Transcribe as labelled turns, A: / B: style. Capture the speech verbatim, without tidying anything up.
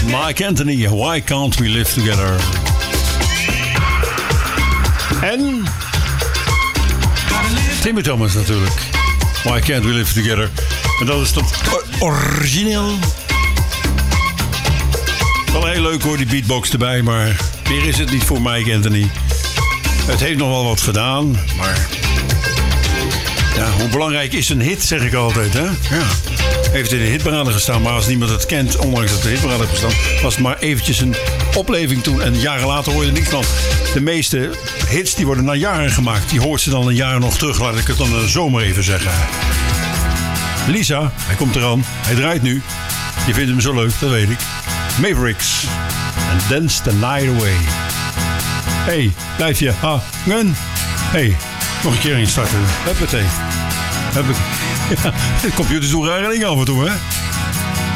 A: Mike Anthony, Why Can't We Live Together? En Timmy Thomas natuurlijk. Why Can't We Live Together? En dat is dat origineel. Wel heel leuk hoor, die beatbox erbij, maar meer is het niet voor Mike Anthony. Het heeft nog wel wat gedaan, maar ja, hoe belangrijk is een hit, zeg ik altijd, hè? Ja. Heeft in de hitparade gestaan, maar als niemand het kent, ondanks dat de hitparade heeft gestaan, was het maar eventjes een opleving toen en jaren later hoor je er niks van. De meeste hits die worden na jaren gemaakt, die hoort ze dan een jaar nog terug, laat ik het dan de zomer even zeggen. Lisa, hij komt eraan, hij draait nu. Je vindt hem zo leuk, dat weet ik. Mavericks and Dance the Night Away. Hey, blijf je hangen? Hey, nog een keer instarten. Huppatee. Huppatee. Ja, de computers doen rare dingen af en toe, hè?